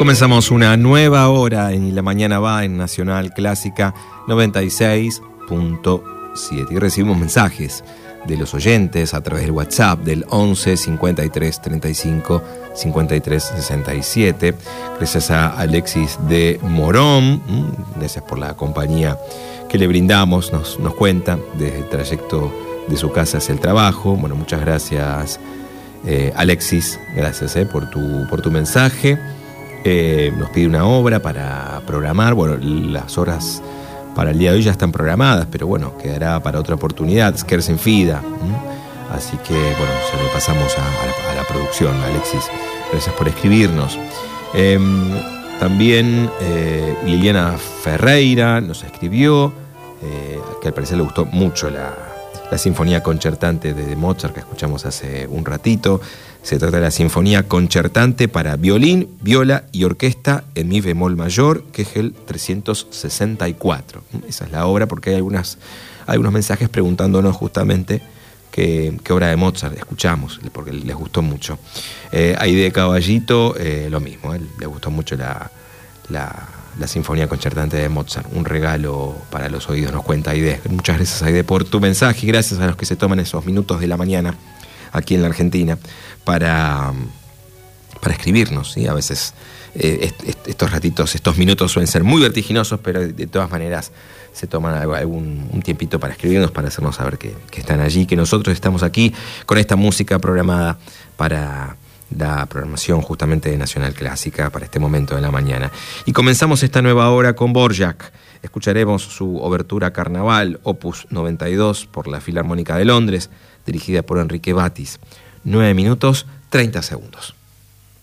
Comenzamos una nueva hora en La Mañana Va en Nacional Clásica 96.7 y recibimos mensajes de los oyentes a través del WhatsApp del 11 53 35 53 67. Gracias a Alexis de Morón, gracias por la compañía que le brindamos, nos cuenta desde el trayecto de su casa hacia el trabajo. Bueno, muchas gracias Alexis, gracias por tu mensaje. Nos pide una obra para programar. Bueno, las horas para el día de hoy ya están programadas, pero bueno, quedará para otra oportunidad. Scherzen Fida. Así que, bueno, se lo pasamos a la producción, Alexis. Gracias por escribirnos. También Liliana Ferreira nos escribió, que al parecer le gustó mucho la Sinfonía Concertante de Mozart que escuchamos hace un ratito. Se trata de la Sinfonía Concertante para violín, viola y orquesta en mi bemol mayor, que es el 364. Esa es la obra, porque hay algunos mensajes preguntándonos justamente qué obra de Mozart escuchamos, porque les gustó mucho. Aide Caballito, lo mismo, le gustó mucho la Sinfonía Concertante de Mozart. Un regalo para los oídos, nos cuenta Aide. Muchas gracias, Aide, por tu mensaje, y gracias a los que se toman esos minutos de la mañana aquí en la Argentina para escribirnos, ¿sí? A veces estos ratitos, estos minutos suelen ser muy vertiginosos, pero de todas maneras se toman un tiempito para escribirnos, para hacernos saber que están allí, que nosotros estamos aquí con esta música programada para la programación justamente de Nacional Clásica para este momento de la mañana. Y comenzamos esta nueva hora con Dvořák. Escucharemos su obertura Carnaval, opus 92, por la Filarmónica de Londres, dirigida por Enrique Batis. 9 minutos, 30 segundos.